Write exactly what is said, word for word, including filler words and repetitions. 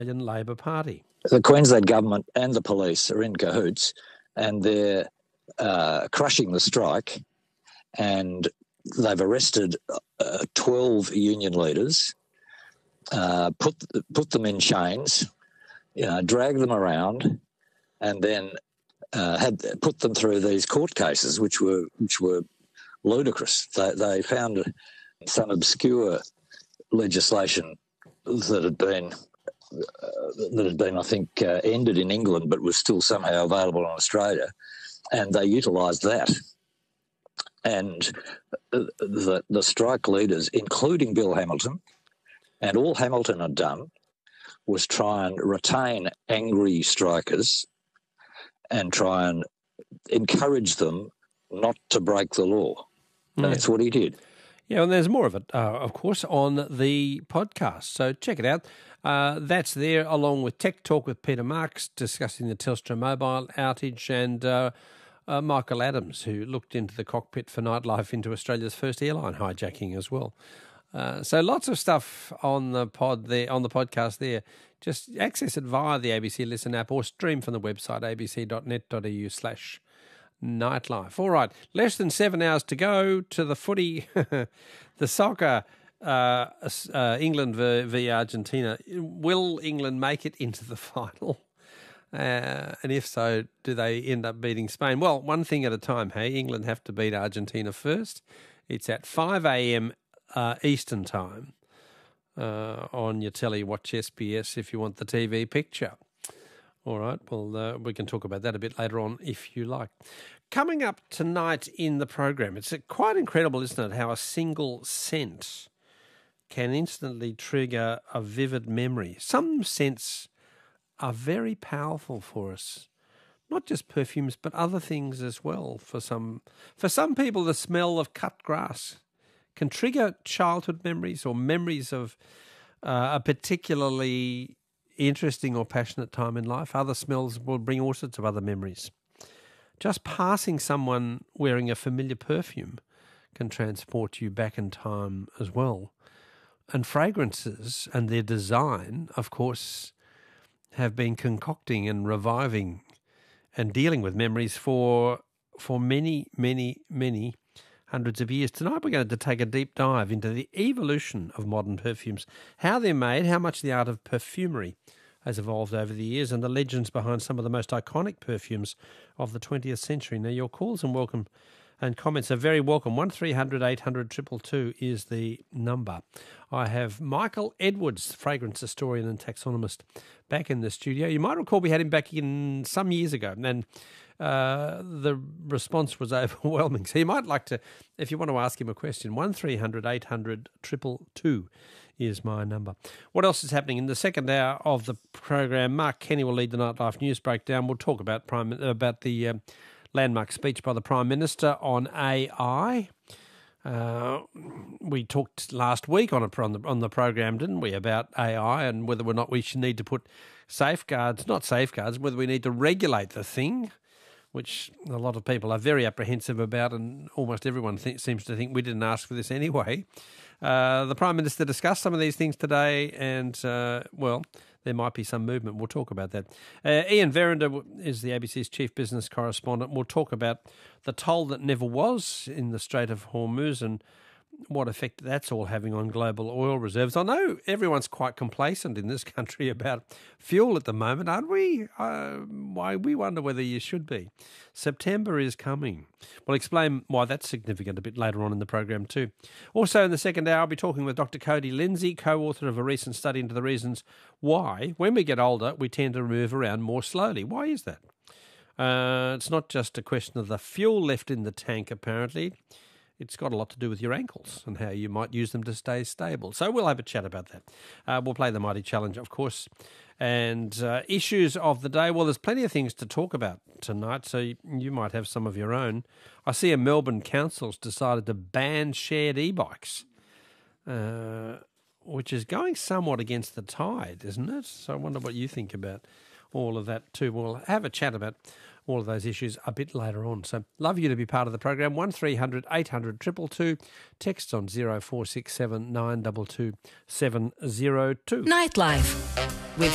Labor Party. The Queensland government and the police are in cahoots, and they're uh, crushing the strike, and they've arrested uh, twelve union leaders, uh, put put them in chains, you know, drag them around, and then uh, had put them through these court cases, which were which were ludicrous. They, they found some obscure legislation that had been. Uh, that had been, I think, uh, ended in England but was still somehow available in Australia, and they utilised that. And the, the strike leaders, including Bill Hamilton, and all Hamilton had done was try and retain angry strikers and try and encourage them not to break the law. That's yeah. what he did. Yeah, and there's more of it, uh, of course, on the podcast. So check it out. Uh, that's there, along with Tech Talk with Peter Marks, discussing the Telstra mobile outage, and uh, uh, Michael Adams, who looked into the cockpit for nightlife into Australia's first airline hijacking as well. Uh, so lots of stuff on the pod there, on the podcast there. Just access it via the A B C Listen app or stream from the website abc.net.au slash nightlife. All right, less than seven hours to go to the footy, the soccer. Uh, uh, England v, v Argentina. Will England make it into the final? Uh, and if so, do they end up beating Spain? Well, one thing at a time, hey? England have to beat Argentina first. It's at five a.m. Uh, Eastern time uh, on your telly. Watch S B S if you want the T V picture. All right, well, uh, we can talk about that a bit later on if you like. Coming up tonight in the program, it's quite incredible, isn't it, how a single scent can instantly trigger a vivid memory. Some scents are very powerful for us, not just perfumes, but other things as well. For some, for some people, the smell of cut grass can trigger childhood memories or memories of uh, a particularly interesting or passionate time in life. Other smells will bring all sorts of other memories. Just passing someone wearing a familiar perfume can transport you back in time as well. And fragrances and their design, of course, have been concocting and reviving and dealing with memories for for many, many, many hundreds of years. Tonight we're going to take a deep dive into the evolution of modern perfumes, how they're made, how much the art of perfumery has evolved over the years, and the legends behind some of the most iconic perfumes of the twentieth century. Now, your calls and welcome and comments are very welcome. one three hundred eight hundred two two two is the number. I have Michael Edwards, fragrance historian and taxonomist, back in the studio. You might recall we had him back in some years ago, and uh, the response was overwhelming. So you might like to, if you want to ask him a question, one three hundred eight hundred two two two is my number. What else is happening? In the second hour of the program, Mark Kenny will lead the Nightlife News Breakdown. We'll talk about prime about the Um, landmark speech by the Prime Minister on A I. Uh, we talked last week on, a, on, the, on the program, didn't we, about A I and whether or not we should need to put safeguards, not safeguards, whether we need to regulate the thing, which a lot of people are very apprehensive about, and almost everyone th- seems to think we didn't ask for this anyway. Uh, the Prime Minister discussed some of these things today, and, uh, well, there might be some movement. We'll talk about that. Uh, Ian Verinder is the A B C's chief business correspondent. We'll talk about the toll that never was in the Strait of Hormuz and what effect that's all having on global oil reserves. I know everyone's quite complacent in this country about fuel at the moment, aren't we? Uh, why we wonder whether you should be. September is coming. We'll explain why that's significant a bit later on in the program too. Also in the second hour, I'll be talking with Doctor Cody Lindsay, co-author of a recent study into the reasons why, when we get older, we tend to move around more slowly. Why is that? Uh, it's not just a question of the fuel left in the tank, apparently. It's got a lot to do with your ankles and how you might use them to stay stable. So we'll have a chat about that. Uh, we'll play the Mighty Challenge, of course. And uh, issues of the day, well, there's plenty of things to talk about tonight, so you, you might have some of your own. I see a Melbourne council's decided to ban shared e-bikes, uh, which is going somewhat against the tide, isn't it? So I wonder what you think about all of that too. We'll have a chat about all of those issues a bit later on. So love you to be part of the program. one three hundred eight hundred two two two. Text on zero four six seven nine two two seven zero two. Nightlife.